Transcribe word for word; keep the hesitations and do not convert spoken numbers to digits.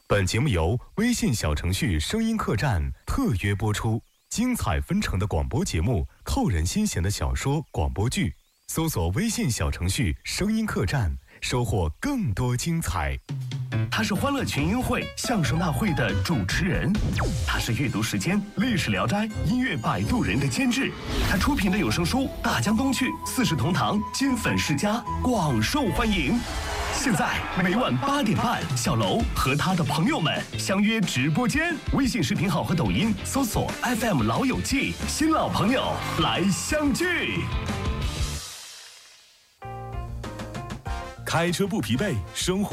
本节目由微信小程序声音客栈特约播出，精彩纷呈的广播节目，扣人心弦的小说、广播剧，搜索微信小程序声音客栈，收获更多精彩。 他是欢乐群英会相声大会的主持人，他是阅读时间历史聊斋音乐摆渡人的监制，他出品的有声书《大江东去》四世同堂金粉世家广受欢迎。现在每晚八点半，小楼和他的朋友们相约直播间，微信视频号和抖音搜索 F M 老友记，新老朋友来相聚。 开车不疲惫，生活